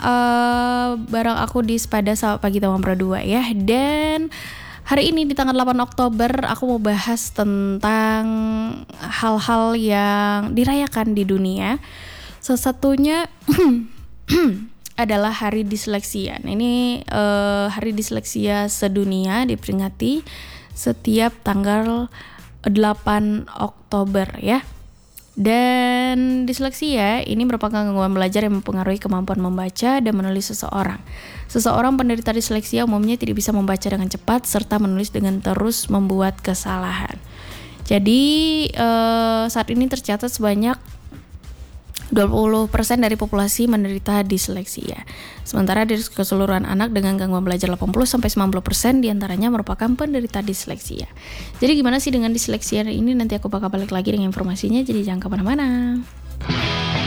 bareng aku di Sepada Sapa Pagi Tawang Pro 2 ya. Dan hari ini di tanggal 8 Oktober aku mau bahas tentang hal-hal yang dirayakan di dunia. Salah satunya adalah Hari Disleksia. Ini Hari Disleksia sedunia diperingati setiap tanggal 8 Oktober ya. Dan disleksia ini merupakan gangguan belajar yang mempengaruhi kemampuan membaca dan menulis seseorang. Seseorang penderita disleksia umumnya tidak bisa membaca dengan cepat serta menulis dengan terus membuat kesalahan. Jadi saat ini tercatat sebanyak 20% dari populasi menderita disleksia. Sementara dari keseluruhan anak dengan gangguan belajar 80-90% diantaranya merupakan penderita disleksia. Jadi gimana sih dengan disleksia ini? Nanti aku bakal balik lagi dengan informasinya, jadi jangan kemana-mana.